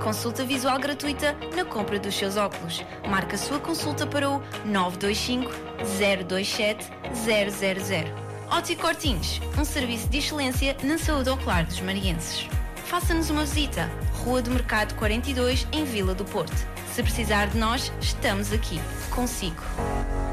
Consulta visual gratuita na compra dos seus óculos. Marque a sua consulta para o 925 027 000. Ótico Cortinhos, um serviço de excelência na saúde ocular dos marienses. Faça-nos uma visita. Rua do Mercado 42, em Vila do Porto. Se precisar de nós, estamos aqui. Consigo.